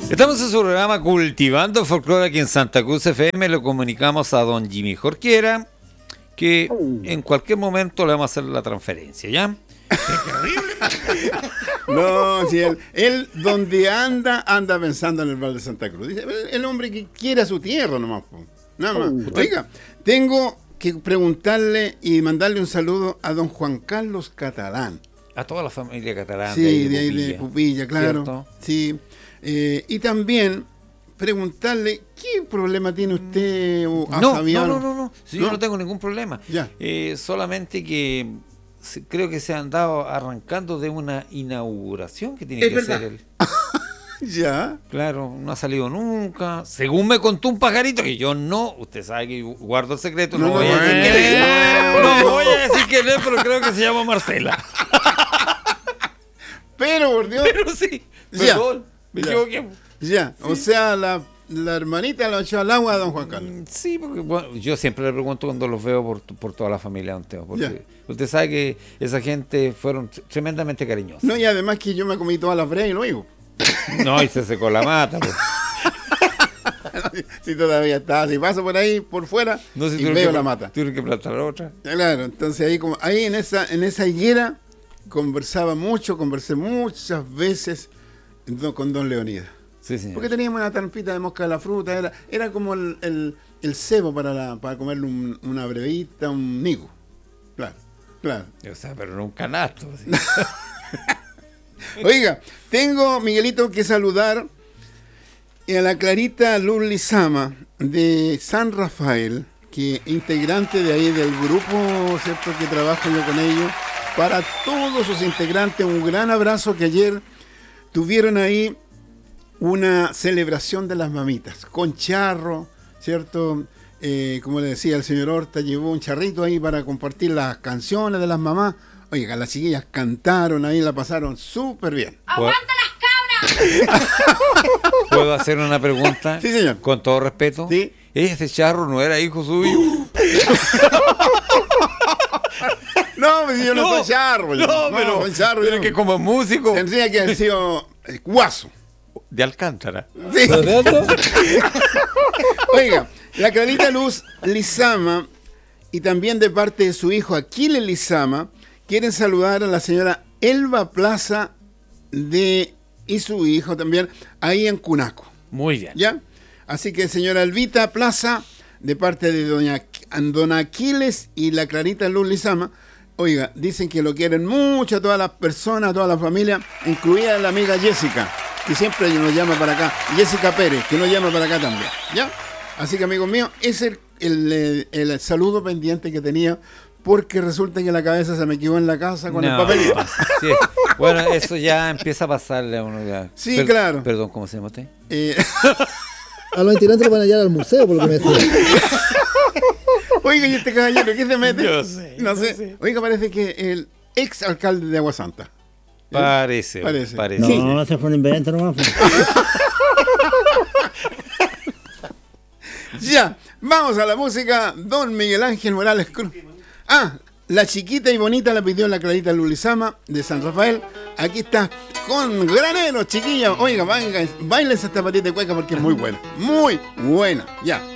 Estamos en su programa Cultivando Folclore aquí en Santa Cruz FM. Lo comunicamos a don Jimmy Jorquera, que en cualquier momento le vamos a hacer la transferencia, ¿ya? No, si él donde anda pensando en el Val de Santa Cruz. Dice, el hombre que quiere a su tierra nomás. Nada más. Oiga, tengo que preguntarle y mandarle un saludo a don Juan Carlos Catalán. A toda la familia catalana. Sí, de ahí de Pupilla, claro. ¿Cierto? Sí. Y también preguntarle qué problema tiene usted o a Fabián. No. Sí, yo no tengo ningún problema. Ya. Solamente que creo que se han dado arrancando de una inauguración que tiene que ser él. Ya. Claro, no ha salido nunca. Según me contó un pajarito, que yo no, usted sabe que guardo el secreto, no voy a decir que no voy a decir que no, pero creo que se llama Marcela. Pero, por Dios. Pero sí, perdón, me equivoqué. Ya, o sea, la hermanita lo echó al agua a don Juan Carlos. Sí, porque bueno, yo siempre le pregunto cuando los veo por toda la familia de don Teo, porque usted sabe que esa gente fueron tremendamente cariñosos. No, y además que yo me comí todas las brea y luego. No, y se secó la mata. Pues. Si todavía está, si paso por ahí, por fuera, no, si y veo la mata. Tuve que plantar otra. Claro, entonces ahí en esa higuera conversé muchas veces con don Leonidas. Sí, señor. Porque teníamos una trampita de mosca de la fruta, era como el cebo para comerle una brevita, un nigo. Claro. O sea, pero en un canasto. ¿Sí? Oiga, tengo, Miguelito, que saludar a la Clarita Luz Lizama de San Rafael, que integrante de ahí del grupo, ¿cierto?, que trabajo yo con ellos. Para todos sus integrantes, un gran abrazo, que ayer tuvieron ahí una celebración de las mamitas, con charro, ¿cierto? Como le decía el señor Horta, llevó un charrito ahí para compartir las canciones de las mamás. Oiga, las chiquillas cantaron ahí, la pasaron súper bien. ¡Aguanta las cabras! ¿Puedo hacer una pregunta? Sí, señor. Con todo respeto. Sí. ¿Ese charro no era hijo suyo? No, pues yo no soy charro. Pero es que como músico. Tendría que haber sido guaso. De Alcántara. Sí. Oiga, la Clarita Luz Lizama y también de parte de su hijo Aquiles Lizama quieren saludar a la señora Elba Plaza y su hijo también ahí en Cunaco. Muy bien. ¿Ya? Así que señora Elvita Plaza, de parte de don Aquiles y la Clarita Luz Lizama, oiga, dicen que lo quieren mucho a todas las personas, a toda la familia, incluida la amiga Jessica, que siempre nos llama para acá, Jessica Pérez, que nos llama para acá también, ¿ya? Así que, amigos míos, ese es el saludo pendiente que tenía, porque resulta que la cabeza se me quedó en la casa con el papelito. Sí. Bueno, eso ya empieza a pasarle a uno ya. Sí, claro. Perdón, ¿cómo se llama usted? A los integrantes lo van a llevar al museo, por lo que me decía. Oiga, ¿y este caballero qué se mete? Yo sé. No sé. Oiga, parece que el ex alcalde de Aguasanta. Parece. No, se fue un invento nomás. Ya, vamos a la música. Don Miguel Ángel Morales Cruz. La chiquita y bonita la pidió la Clarita Luz Lizama de San Rafael. Aquí está con granero, chiquilla. Oiga, bailen esta patita de cueca porque es muy buena. Muy buena. Ya.